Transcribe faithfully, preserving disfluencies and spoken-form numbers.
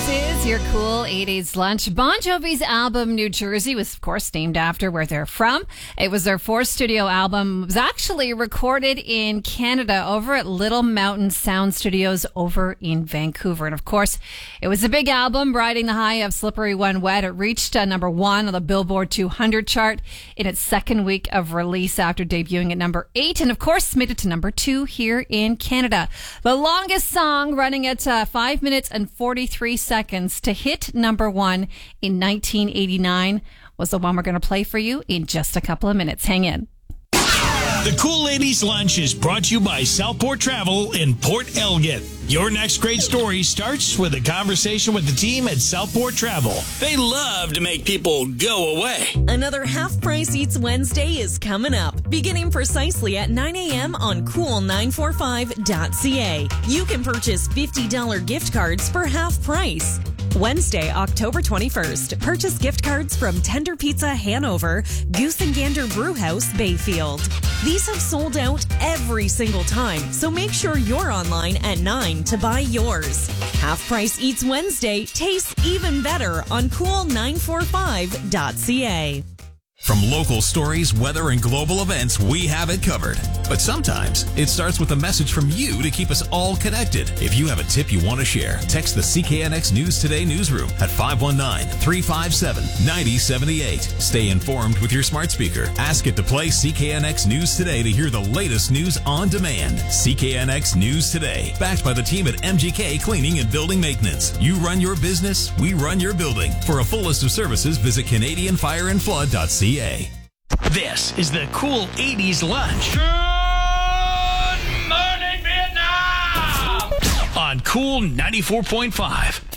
is your cool eighties lunch. Bon Jovi's album New Jersey was, of course, named after where they're from. It was their fourth studio album. It was actually recorded in Canada over at Little Mountain Sound Studios over in Vancouver. And, of course, it was a big album, riding the high of Slippery When Wet. It reached uh, number one on the Billboard two hundred chart in its second week of release after debuting at number eight. And, of course, made it to number two here in Canada. The longest song running at uh, five minutes and forty-three seconds to hit number one in nineteen eighty-nine was the one we're going to play for you in just a couple of minutes. Hang in. The Cool Ladies Lunch is brought to you by Southport Travel in Port Elgin. Your next great story starts with a conversation with the team at Southport Travel. They love to make people go away. Another Half Price Eats Wednesday is coming up, beginning precisely at nine a.m. on cool nine forty-five dot c a. You can purchase fifty dollars gift cards for half price. Wednesday, October twenty-first, purchase gift cards from Tender Pizza Hanover, Goose and Gander Brewhouse Bayfield. These have sold out every single time, so make sure you're online at nine to buy yours. Half Price Eats Wednesday tastes even better on cool nine forty-five dot c a. From local stories, weather, and global events, we have it covered. But sometimes it starts with a message from you to keep us all connected. If you have a tip you want to share, text the C K N X News Today newsroom at five one nine, three five seven, nine zero seven eight. Stay informed with your smart speaker. Ask it to play C K N X News Today to hear the latest news on demand. C K N X News Today, backed by the team at M G K Cleaning and Building Maintenance. You run your business, we run your building. For a full list of services, visit Canadian Fire and Flood dot c a. This is the Cool eighties Lunch. Good morning, Vietnam! On Cool ninety-four point five.